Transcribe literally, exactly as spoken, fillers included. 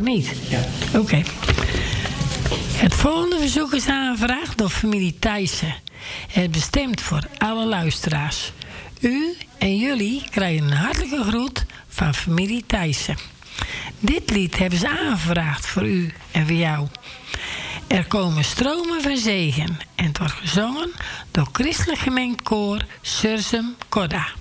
niet? Ja. Oké. Okay. Het volgende verzoek is aangevraagd door familie Thijssen. Het is bestemd voor alle luisteraars. U en jullie krijgen een hartelijke groet van familie Thijssen. Dit lied hebben ze aangevraagd voor u en voor jou. Er komen stromen van zegen en het wordt gezongen door christelijk gemengd koor Sursum Corda.